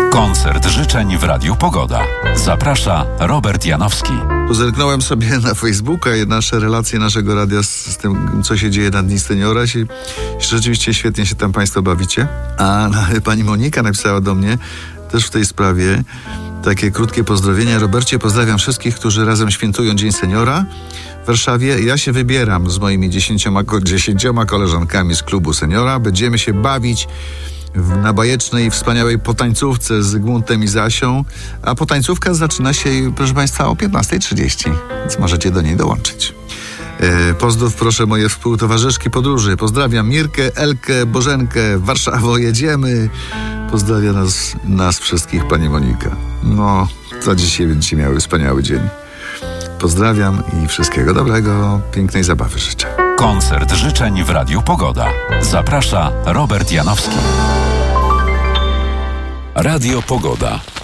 Koncert życzeń w Radiu Pogoda. Zaprasza Robert Janowski. Zerknąłem sobie na Facebooka i nasze relacje naszego radia z tym, co się dzieje na Dni Seniora. Rzeczywiście świetnie się tam państwo bawicie. A pani Monika napisała do mnie też w tej sprawie takie krótkie pozdrowienia. Robercie, pozdrawiam wszystkich, którzy razem świętują Dzień Seniora w Warszawie. Ja się wybieram z moimi 10 koleżankami z klubu Seniora. Będziemy się bawić na bajecznej i wspaniałej potańcówce z Zygmuntem i Zasią, a potańcówka zaczyna się, proszę państwa, o 15:30, więc możecie do niej dołączyć. Pozdrów proszę moje współtowarzyszki podróży. Pozdrawiam Mirkę, Elkę, Bożenkę, Warszawo, jedziemy. Pozdrawia nas wszystkich pani Monika. No, to dzisiaj będziecie miały wspaniały dzień. Pozdrawiam i wszystkiego dobrego, pięknej zabawy życzę. Koncert życzeń w Radiu Pogoda. Zaprasza Robert Janowski. Radio Pogoda.